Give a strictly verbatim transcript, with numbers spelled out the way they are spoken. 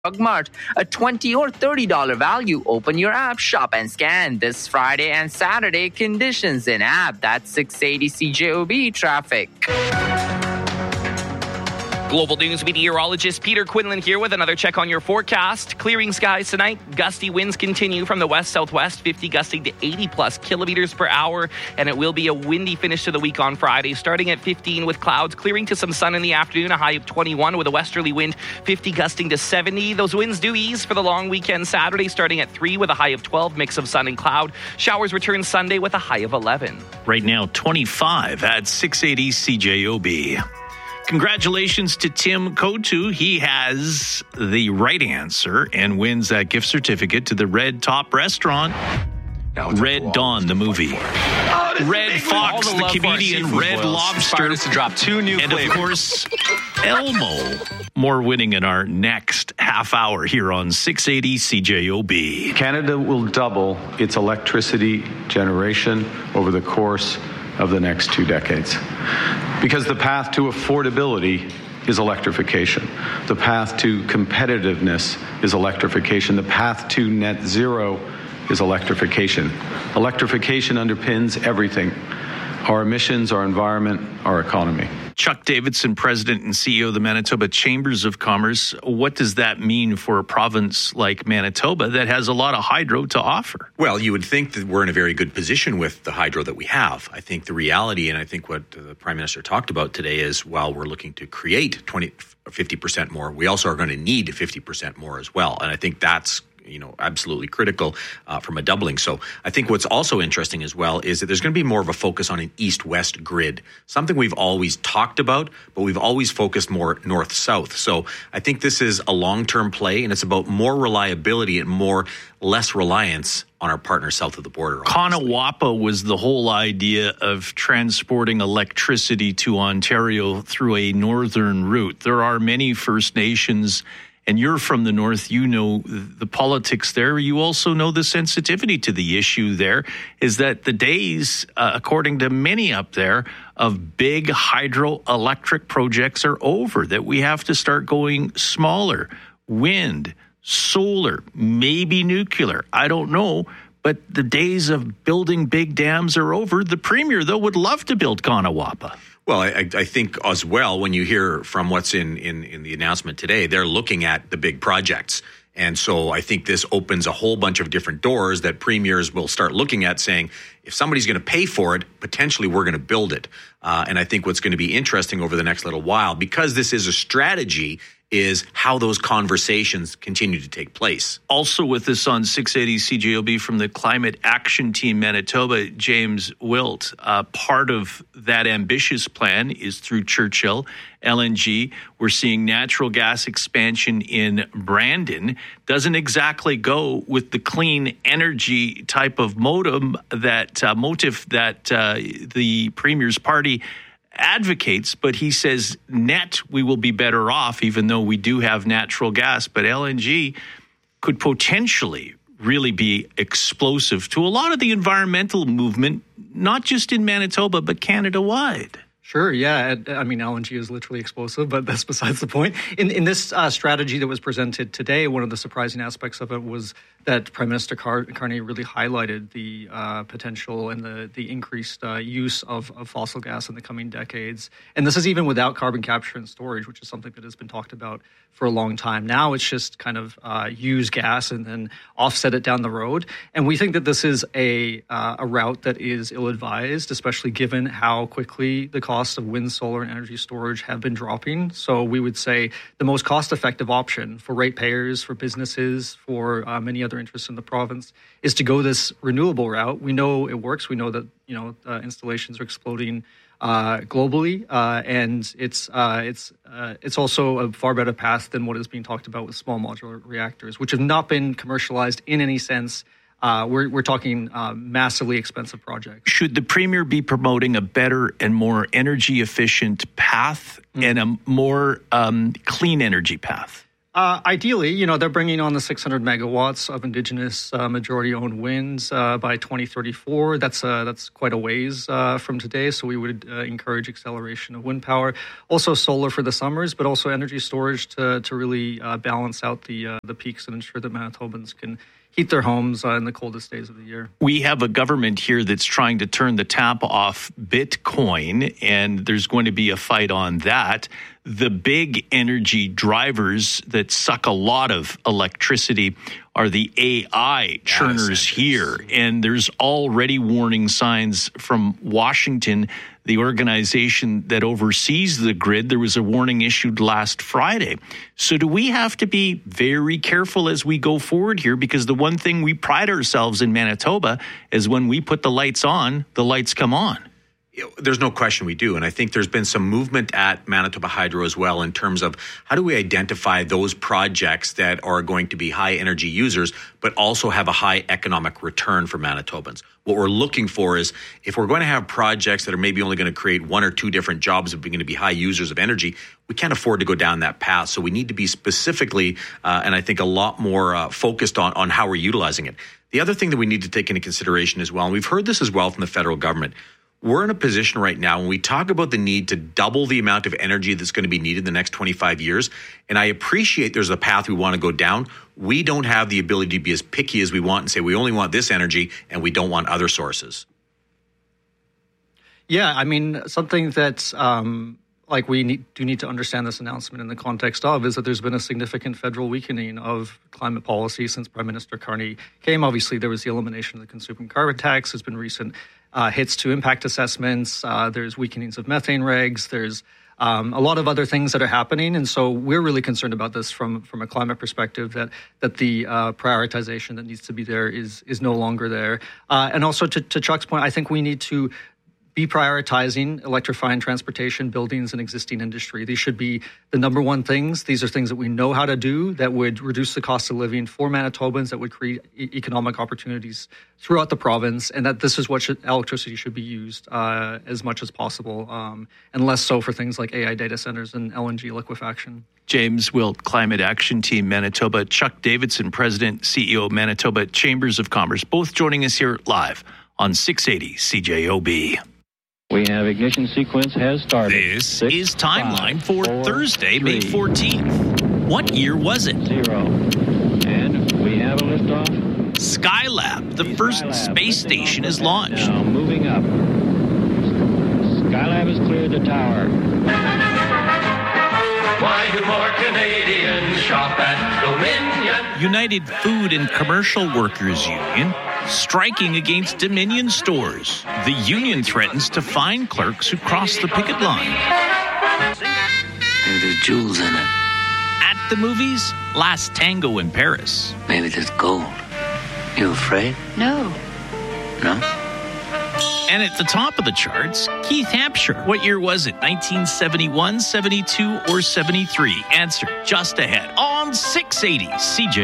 Mart, a twenty or thirty dollars value. Open your app, shop and scan. This Friday and Saturday, conditions in app. That's six eighty C J O B traffic. Global News meteorologist Peter Quinlan here with another check on your forecast. Clearing skies tonight. Gusty winds continue from the west-southwest, fifty gusting to eighty plus kilometers per hour. And it will be a windy finish to the week on Friday, starting at fifteen with clouds, clearing to some sun in the afternoon, a high of twenty-one with a westerly wind, fifty gusting to seventy. Those winds do ease for the long weekend Saturday, starting at three with a high of twelve, mix of sun and cloud. Showers return Sunday with a high of eleven. Right now, twenty-five at six eighty C J O B. Congratulations to Tim Kotu. He has the right answer and wins that gift certificate to the Red Top Restaurant. Red Dawn, the movie. Oh, Red Fox, the, the comedian. Red Lobster. To drop two new and, flavors. Of course, Elmo. More winning in our next half hour here on six eighty C J O B. Canada will double its electricity generation over the course of the next two decades. Because the path to affordability is electrification. The path to competitiveness is electrification. The path to net zero is electrification. Electrification underpins everything. Our emissions, our environment, our economy. Chuck Davidson, President and C E O of the Manitoba Chambers of Commerce. What does that mean for a province like Manitoba that has a lot of hydro to offer? Well, you would think that we're in a very good position with the hydro that we have. I think the reality, and I think what the Prime Minister talked about today is, while we're looking to create twenty, fifty percent more, we also are going to need fifty percent more as well. And I think that's you know, absolutely critical uh, from a doubling. So I think what's also interesting as well is that there's going to be more of a focus on an east-west grid, something we've always talked about, but we've always focused more north-south. So I think this is a long-term play, and it's about more reliability and more less reliance on our partners south of the border. Kanawapa was the whole idea of transporting electricity to Ontario through a northern route. There are many First Nations, and you're from the north, you know the politics there. You also know the sensitivity to the issue there, is that the days, uh, according to many up there, of big hydroelectric projects are over, that we have to start going smaller. Wind, solar, maybe nuclear, I don't know. But the days of building big dams are over. The Premier, though, would love to build Kanawapa. Well, I, I think as well, when you hear from what's in, in, in the announcement today, they're looking at the big projects. And so I think this opens a whole bunch of different doors that premiers will start looking at, saying, if somebody's going to pay for it, potentially we're going to build it. Uh, and I think what's going to be interesting over the next little while, because this is a strategy, is how those conversations continue to take place. Also with us on six eighty C J O B from the Climate Action Team Manitoba, James Wilt. Uh, part of that ambitious plan is through Churchill L N G. We're seeing natural gas expansion in Brandon. Doesn't exactly go with the clean energy type of modem that uh, motive that uh, the Premier's party advocates, but he says net we will be better off, even though we do have natural gas. But L N G could potentially really be explosive to a lot of the environmental movement, not just in Manitoba, but Canada-wide. Sure, yeah. I mean, L N G is literally explosive, but that's besides the point. In in this uh, strategy that was presented today, one of the surprising aspects of it was that Prime Minister Car- Carney really highlighted the uh, potential and the the increased uh, use of, of fossil gas in the coming decades. And this is even without carbon capture and storage, which is something that has been talked about for a long time. Now it's just kind of uh, use gas and then offset it down the road. And we think that this is a uh, a route that is ill-advised, especially given how quickly the cost of wind, solar, and energy storage have been dropping. So we would say the most cost-effective option for ratepayers, for businesses, for uh, many other interests in the province is to go this renewable route. We know it works. We know that you know uh, installations are exploding uh, globally, uh, and it's uh, it's uh, it's also a far better path than what is being talked about with small modular reactors, which have not been commercialized in any sense. Uh, we're we're talking uh, massively expensive projects. Should the Premier be promoting a better and more energy efficient path mm. and a more um, clean energy path? Uh, ideally, you know, they're bringing on the six hundred megawatts of Indigenous uh, majority-owned winds uh, by twenty thirty-four. That's uh, that's quite a ways uh, from today, so we would uh, encourage acceleration of wind power. Also solar for the summers, but also energy storage to to really uh, balance out the uh, the peaks and ensure that Manitobans can heat their homes uh, in the coldest days of the year. We have a government here that's trying to turn the tap off Bitcoin, and there's going to be a fight on that. The big energy drivers that suck a lot of electricity are the A I churners here. And there's already warning signs from Washington, the organization that oversees the grid. There was a warning issued last Friday. So do we have to be very careful as we go forward here? Because the one thing we pride ourselves in Manitoba is when we put the lights on, the lights come on. There's no question we do. And I think there's been some movement at Manitoba Hydro as well in terms of how do we identify those projects that are going to be high energy users, but also have a high economic return for Manitobans. What we're looking for is if we're going to have projects that are maybe only going to create one or two different jobs that are going to be high users of energy, we can't afford to go down that path. So we need to be specifically, uh, and I think a lot more uh, focused on, on how we're utilizing it. The other thing that we need to take into consideration as well, and we've heard this as well from the federal government, we're in a position right now when we talk about the need to double the amount of energy that's going to be needed in the next twenty-five years. And I appreciate there's a path we want to go down. We don't have the ability to be as picky as we want and say we only want this energy and we don't want other sources. Yeah, I mean, something that um, like we need, do need to understand this announcement in the context of is that there's been a significant federal weakening of climate policy since Prime Minister Carney came. Obviously, there was the elimination of the consumer carbon tax. There's been recent Uh, hits to impact assessments. Uh, there's weakenings of methane regs. There's um, a lot of other things that are happening. And so we're really concerned about this from, from a climate perspective, that that the uh, prioritization that needs to be there is is no longer there. Uh, and also to, to Chuck's point, I think we need to be prioritizing electrifying transportation, buildings, and existing industry. These should be the number one things. These are things that we know how to do that would reduce the cost of living for Manitobans, that would create e- economic opportunities throughout the province, and that this is what should, electricity should be used uh, as much as possible, um, and less so for things like A I data centers and L N G liquefaction. James Wilt, Climate Action Team Manitoba. Chuck Davidson, President, C E O of Manitoba Chambers of Commerce, both joining us here live on six eighty C J O B. We have ignition sequence has started. This Six, is Timeline five, for four, Thursday, three, May fourteenth. What year was it? Zero. And we have a liftoff. Skylab, the The first Skylab space station, is launched. Now moving up. Skylab has cleared the tower. Why do more Canadians shop at Dominion? United Food and Commercial Workers Union striking against Dominion stores. The union threatens to fine clerks who cross the picket line. Maybe there's jewels in it. At the movies, Last Tango in Paris. Maybe there's gold. You afraid? No. No? And at the top of the charts, Keith Hampshire. What year was it? nineteen seventy-one, seventy-two, or seventy-three? Answer just ahead on six eighty C J.